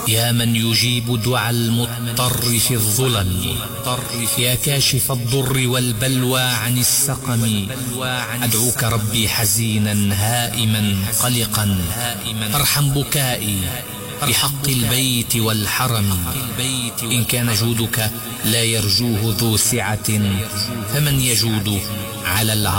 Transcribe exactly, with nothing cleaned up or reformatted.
يا من يجيب دعاء المضطر في الظلم، يا كاشف الضر والبلوى عن السقم، أدعوك ربي حزينا هائما قلقا، فارحم بكائي بحق البيت والحرم. إن كان جودك لا يرجوه ذو سعة، فمن يجود على العرش